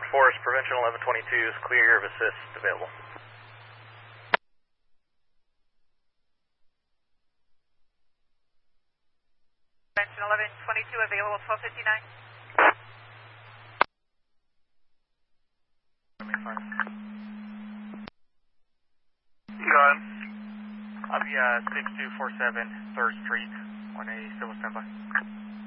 Forest, Prevention 1122 is clear of assist available. Prevention 1122 available 1259. Go ahead. I'll be 6247 3rd Street on a civil standby.